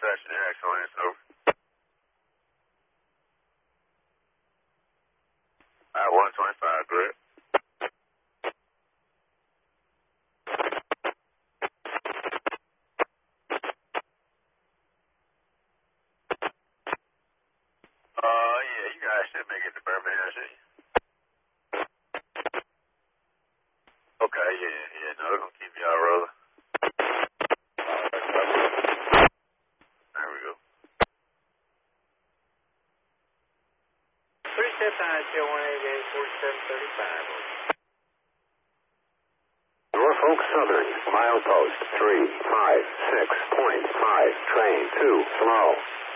Section X on it, so. 125, correct? Yeah, you guys should make it to Birmingham, see? Okay, yeah, no, they're gonna keep y'all rolling. There we go. 379-188-4735. Norfolk Southern, milepost 356.5, train 2, slow.